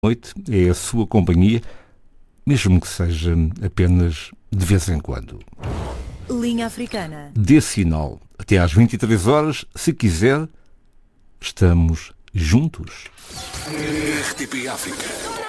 noite é a sua companhia, mesmo que seja apenas de vez em quando. Linha Africana. Dê sinal. Até às 23 horas, se quiser, estamos juntos. RTP África.